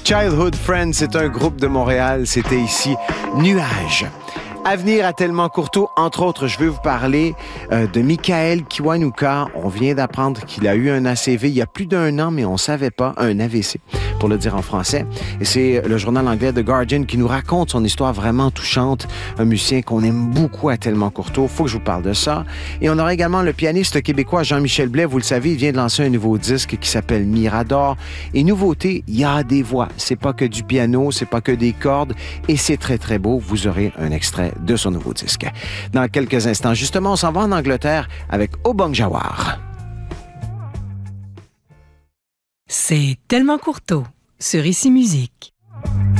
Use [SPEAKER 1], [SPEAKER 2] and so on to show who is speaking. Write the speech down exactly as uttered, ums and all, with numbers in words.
[SPEAKER 1] Childhood Friends, c'est un groupe de Montréal. C'était ici Nuages. Avenir à Tellement Courteau, entre autres, je veux vous parler euh, de Michael Kiwanuka. On vient d'apprendre qu'il a eu un A C V il y a plus d'un an, mais on savait pas, un A V C, pour le dire en français. Et c'est le journal anglais The Guardian qui nous raconte son histoire vraiment touchante. Un musicien qu'on aime beaucoup à Tellement Courteau. Faut que je vous parle de ça. Et on aura également le pianiste québécois Jean-Michel Blais. Vous le savez, il vient de lancer un nouveau disque qui s'appelle Mirador. Et nouveauté, il y a des voix. C'est pas que du piano, c'est pas que des cordes. Et c'est très, très beau. Vous aurez un extrait de son nouveau disque. Dans quelques instants, justement, on s'en va en Angleterre avec Obong Jawar.
[SPEAKER 2] C'est Tellement Courteau sur Ici Musique.